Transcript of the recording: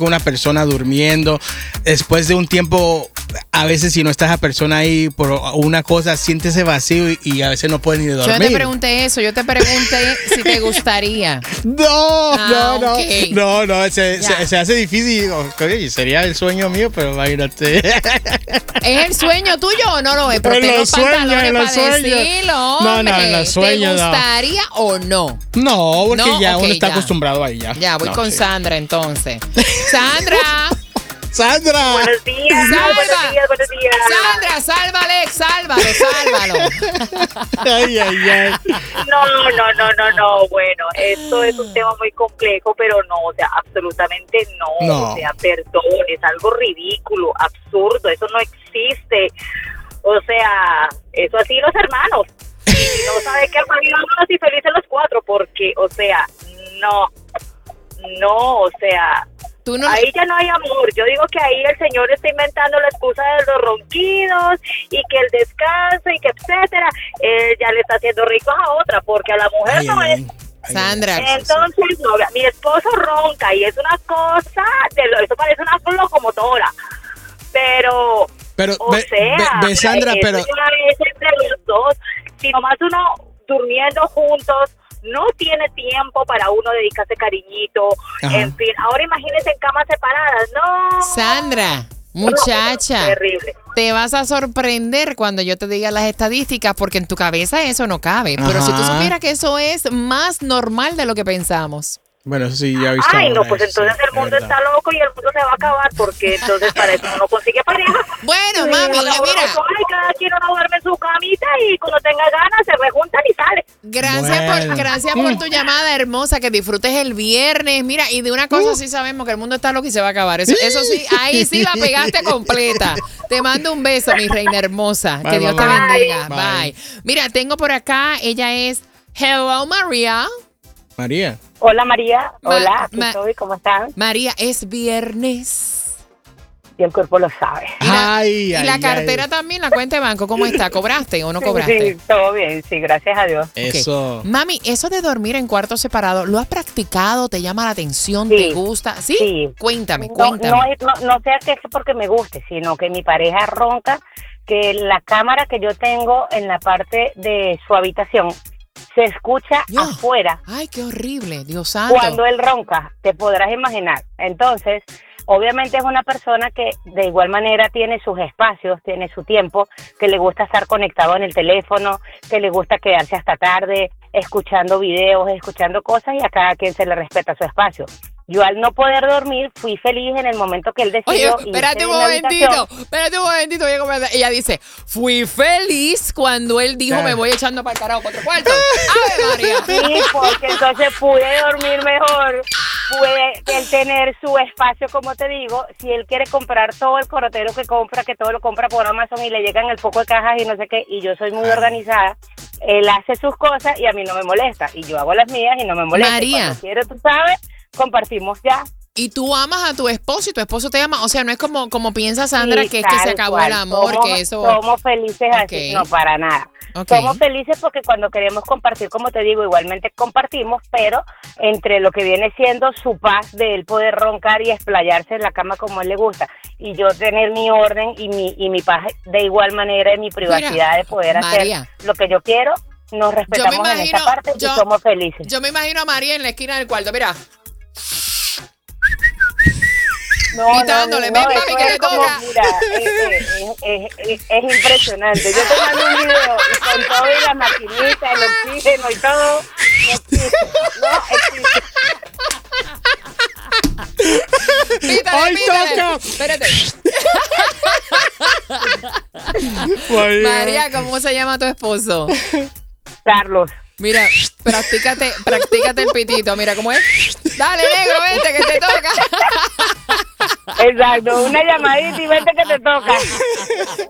con una persona durmiendo, después de un tiempo, a veces si no está esa persona ahí por una cosa, siente ese vacío y a veces no pueden ni dormir. Yo te pregunté eso, yo te pregunté si te gustaría. No, okay. no, se hace difícil. Oye, sería el sueño mío, pero imagínate. ¿Es el sueño tuyo o no lo es? Pero En tengo los sueños, pantalones en los para sueños. decirlo, No, hombre. en los sueños, ¿Te no. gustaría o no? No, porque No, ya ok, uno está ya. acostumbrado ahí ya. Ya, voy No, con sí. Sandra entonces. Sandra. ¡Sandra! Buenos días, buenos días. Sandra, sálvalo. Ay. No. Bueno, esto es un tema muy complejo, pero no, o sea, absolutamente no. No. O sea, perdón, es algo ridículo, absurdo, eso no existe. O sea, eso así los hermanos. Y no sabe que vámonos y felices los cuatro, porque, o sea, no, o sea... Tú no... Ahí ya no hay amor. Yo digo que ahí el señor está inventando la excusa de los ronquidos y que el descanso y que etcétera. Ya le está haciendo ricos a otra, porque a la mujer no es. Sandra. Entonces, no, mi esposo ronca y es una cosa, eso parece una locomotora. Pero o sea, Sandra, pero... eso ya es entre los dos. Si nomás uno durmiendo juntos, no tiene tiempo para uno dedicarse cariñito. Ajá. En fin, ahora imagínense en camas separadas. No. Sandra, muchacha. Terrible. Te vas a sorprender cuando yo te diga las estadísticas, porque en tu cabeza eso no cabe. Pero Ajá. si tú supieras que eso es más normal de lo que pensamos. Bueno, eso sí, ya he visto. Ay, no, ahora pues eso, entonces el mundo verdad. está loco y el mundo se va a acabar, porque entonces para eso uno no consigue pareja. Bueno, Sí, mami, uno mira. y cada quien uno duerme en su camita y cuando tenga ganas se rejuntan y sale. Gracias por tu llamada hermosa, que disfrutes el viernes. Mira, y de una cosa sí sabemos que el mundo está loco y se va a acabar. Eso sí, ahí sí la pegaste completa. Te mando un beso, mi reina hermosa. Bye, Que Dios te bye, bendiga. bye. Bye. Mira, tengo por acá, ella es Hello María. María. Hola María, hola, aquí Ma- estoy, ¿cómo están? María, es viernes. Y el cuerpo lo sabe. Y la cartera también, la cuenta de banco, ¿cómo está? ¿Cobraste o no cobraste? Sí, todo bien, sí, gracias a Dios. Eso. Ok. Mami, eso de dormir en cuartos separados, ¿lo has practicado? ¿Te llama la atención? Sí. ¿Te gusta? ¿Sí? Sí. Cuéntame. No sea que es porque me guste, sino que mi pareja ronca, que la cámara que yo tengo en la parte de su habitación se escucha Dios. afuera. Ay, qué horrible, Dios santo. Cuando él ronca, te podrás imaginar. Entonces, obviamente es una persona que de igual manera tiene sus espacios, tiene su tiempo, que le gusta estar conectado en el teléfono, que le gusta quedarse hasta tarde, escuchando videos, escuchando cosas, y a cada quien se le respeta su espacio. Yo al no poder dormir fui feliz en el momento que él decidió. Oye, espérate un momentito. Oye, ella dice, fui feliz cuando él dijo, me voy echando para el carajo para otro cuarto. ¡Ave María! Sí, porque entonces pude dormir mejor, pude él tener su espacio, como te digo. Si él quiere comprar todo el corotero que todo lo compra por Amazon y le llegan el poco de cajas y no sé qué, y yo soy muy organizada, él hace sus cosas y a mí no me molesta, y yo hago las mías y no me molesta. María. Cuando quiero, tú sabes, compartimos ya. Y tú amas a tu esposo y tu esposo te ama. O sea, no es como piensa Sandra, Sí, que es que se tal acabó cual. el amor, somos, que eso... somos felices así, Ok. no, para nada. Ok. Somos felices porque cuando queremos compartir, como te digo, igualmente compartimos, pero entre lo que viene siendo su paz de él poder roncar y explayarse en la cama como a él le gusta, y yo tener mi orden y mi paz de igual manera, en mi privacidad, de poder María. hacer lo que yo quiero, nos respetamos en esta parte y somos felices. Yo me imagino a María en la esquina del cuarto, mira. Quitándole, ven, mami, eso que es te como, toca. mira, es impresionante. Yo te mando un video y con todo y la maquinita, el oxígeno y todo, no existe. ¡Ay, toca! Espérate. María. María, ¿cómo se llama tu esposo? Carlos. Mira, practícate el pitito. Mira cómo es. Dale, negro, vente que te toca. Exacto, una llamadita y vente que te toca.